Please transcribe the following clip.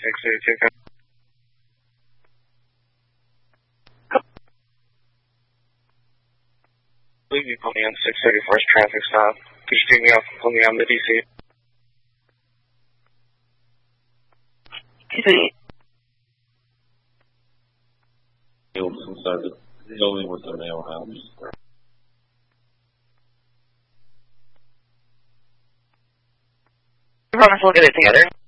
632. Leave you put me on 631st traffic stop. Could you take me off and pull me on the DC? Excuse me. Inside the building with the mail house. I promise we'll get it together.